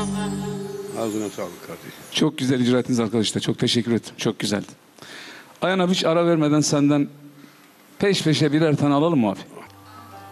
Ağzına sağlık kardeşim. Çok güzel icra ettiniz arkadaşlar. Çok teşekkür ederim. Çok güzeldi. Ayhan abi hiç ara vermeden senden peş peşe birer tane alalım mı abi?